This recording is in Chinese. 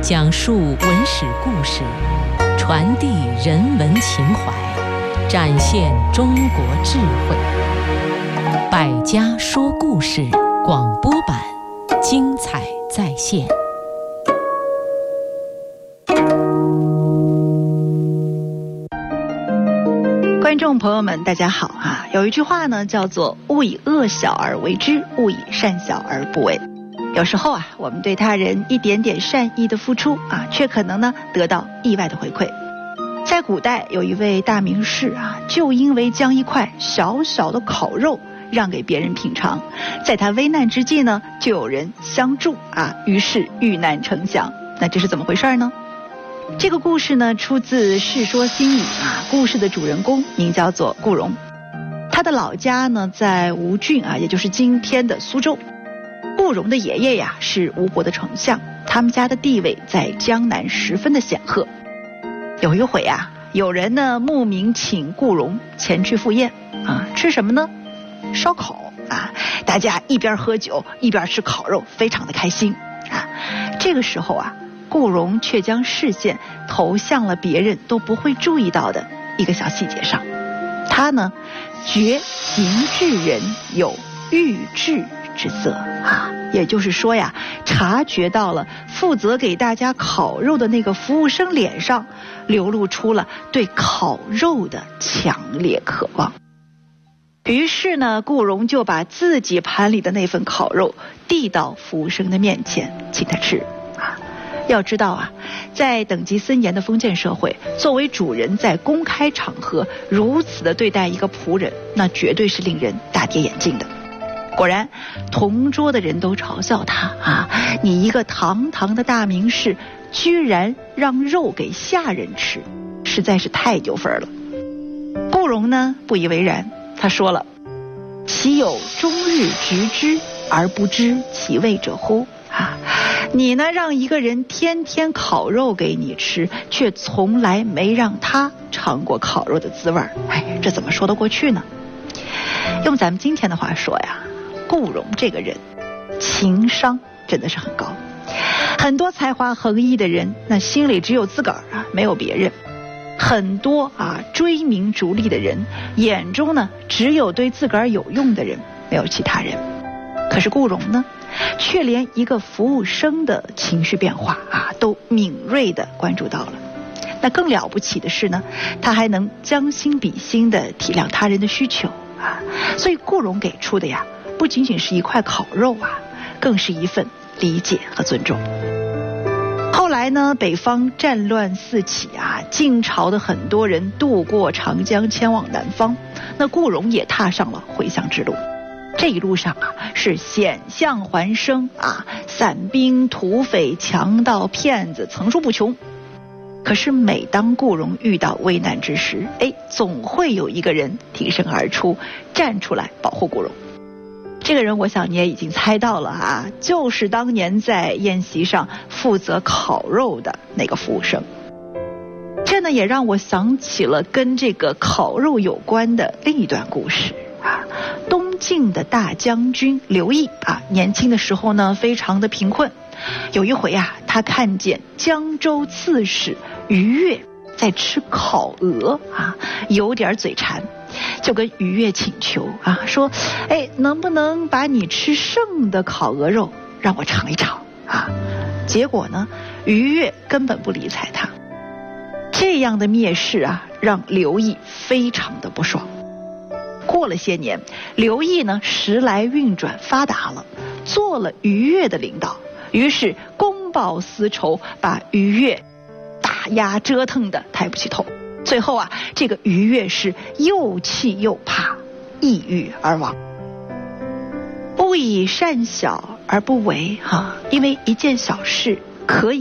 讲述文史故事，传递人文情怀，展现中国智慧。百家说故事广播版，精彩再现。 观众朋友们大家好啊，有一句话呢叫做勿以恶小而为之，勿以善小而不为。有时候啊，我们对他人一点点善意的付出啊，却可能呢得到意外的回馈。在古代有一位大名士啊，就因为将一块小小的烤肉让给别人品尝，在他危难之际呢，就有人相助啊，于是遇难成祥。那这是怎么回事呢？这个故事呢出自《世说新语》啊，故事的主人公名叫做顾荣，他的老家呢在吴郡啊，也就是今天的苏州。顾荣的爷爷呀是吴国的丞相，他们家的地位在江南十分的显赫。有一回啊，有人呢慕名请顾荣前去赴宴啊，吃什么呢？烧烤啊，大家一边喝酒一边吃烤肉，非常的开心啊。这个时候啊，顾荣却将视线投向了别人都不会注意到的一个小细节上。他呢觉行至人有欲制之色啊，也就是说呀，察觉到了负责给大家烤肉的那个服务生脸上流露出了对烤肉的强烈渴望。于是呢，顾荣就把自己盘里的那份烤肉递到服务生的面前，请他吃啊。要知道啊，在等级森严的封建社会，作为主人在公开场合如此的对待一个仆人，那绝对是令人大跌眼镜的。果然，同桌的人都嘲笑他啊，你一个堂堂的大名士，居然让肉给下人吃，实在是太丢分了。顾荣呢不以为然，他说了，岂有终日执之而不知其味者乎啊，你呢让一个人天天烤肉给你吃，却从来没让他尝过烤肉的滋味，哎，这怎么说得过去呢？用咱们今天的话说呀，顾荣这个人情商真的是很高。很多才华横溢的人，那心里只有自个儿啊，没有别人。很多啊追名逐利的人，眼中呢只有对自个儿有用的人，没有其他人。可是顾荣呢，却连一个服务生的情绪变化啊都敏锐地关注到了。那更了不起的是呢，他还能将心比心地体谅他人的需求啊。所以顾荣给出的呀，不仅仅是一块烤肉啊，更是一份理解和尊重。后来呢，北方战乱四起啊，晋朝的很多人渡过长江前往南方，那顾荣也踏上了回乡之路。这一路上啊，是险象环生啊，散兵土匪强盗骗子层出不穷。可是每当顾荣遇到危难之时，总会有一个人挺身而出，站出来保护顾荣。这个人我想你也已经猜到了啊，就是当年在宴席上负责烤肉的那个服务生。这呢也让我想起了跟这个烤肉有关的另一段故事啊。东晋的大将军刘毅啊，年轻的时候呢非常的贫困。有一回啊，他看见江州刺史于越在吃烤鹅啊，有点嘴馋，就跟于越请求啊，说能不能把你吃剩的烤鹅肉让我尝一尝啊？结果呢，于越根本不理睬他。这样的蔑视啊，让刘毅非常的不爽。过了些年，刘毅呢时来运转发达了，做了于越的领导，于是公报私仇，把于越打压折腾的抬不起头。最后啊，这个于越是又气又怕，抑郁而亡。勿以善小而不为哈，因为一件小事可以